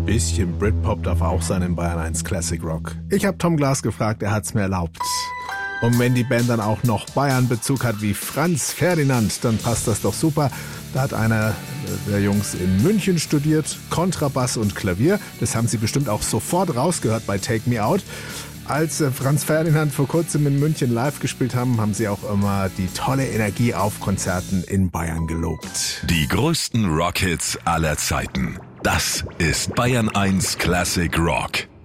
Bisschen Britpop darf auch sein in Bayern 1 Classic Rock. Ich habe Tom Glas gefragt, er hat's mir erlaubt. Und wenn die Band dann auch noch Bayern-Bezug hat wie Franz Ferdinand, dann passt das doch super. Da hat einer der Jungs in München studiert, Kontrabass und Klavier. Das haben Sie bestimmt auch sofort rausgehört bei Take Me Out. Als Franz Ferdinand vor kurzem in München live gespielt haben, haben sie auch immer die tolle Energie auf Konzerten in Bayern gelobt. Die größten Rockhits aller Zeiten. Das ist Bayern 1 Classic Rock.